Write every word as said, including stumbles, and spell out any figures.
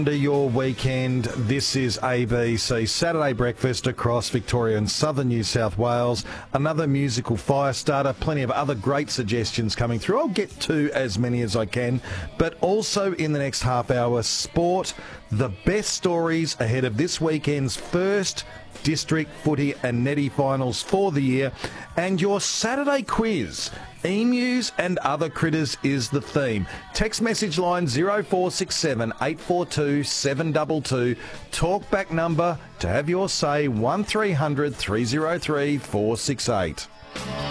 To your weekend, this is A B C Saturday Breakfast across Victoria and southern New South Wales. Another musical fire starter, plenty of other great suggestions coming through. I'll get to as many as I can, but also in the next half hour, sport, the best stories ahead of this weekend's first district footy and netty finals for the year, and your Saturday quiz. Emus and other critters is the theme. Text message line zero four six seven, eight four two, seven two two. Talkback number to have your say one three hundred, three oh three, four six eight.